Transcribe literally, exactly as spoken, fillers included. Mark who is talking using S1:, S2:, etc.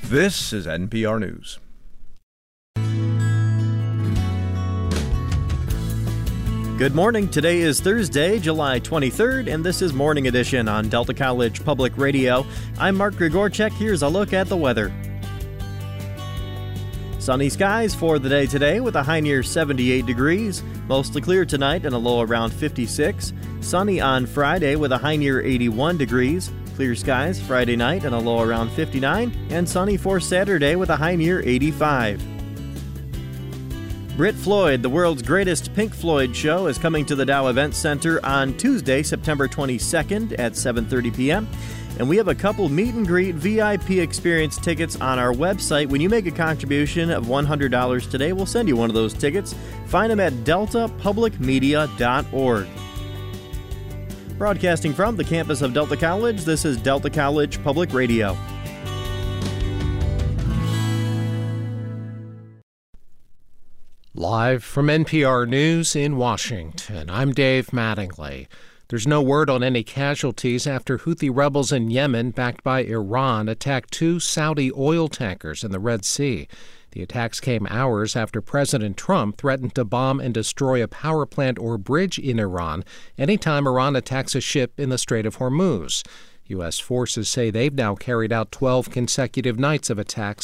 S1: This is N P R News.
S2: Good morning. Today is Thursday, July twenty-third, and this is Morning Edition on Delta College Public Radio. I'm Mark Grigorchek. Here's a look at the weather. Sunny skies for the day today with a high near seventy-eight degrees. Mostly clear tonight and a low around fifty-six. Sunny on Friday with a high near eighty-one degrees. Clear skies Friday night and a low around fifty-nine. And sunny for Saturday with a high near eighty-five. Brit Floyd, the world's greatest Pink Floyd show, is coming to the Dow Event Center on Tuesday, September twenty-second at seven thirty p.m. And we have a couple meet and greet V I P experience tickets on our website. When you make a contribution of one hundred dollars today, we'll send you one of those tickets. Find them at delta public media dot org. Broadcasting from the campus of Delta College, this is Delta College Public Radio.
S3: Live from N P R News in Washington, I'm Dave Mattingly. There's no word on any casualties after Houthi rebels in Yemen, backed by Iran, attacked two Saudi oil tankers in the Red Sea. The attacks came hours after President Trump threatened to bomb and destroy a power plant or bridge in Iran anytime Iran attacks a ship in the Strait of Hormuz. U S forces say they've now carried out twelve consecutive nights of attacks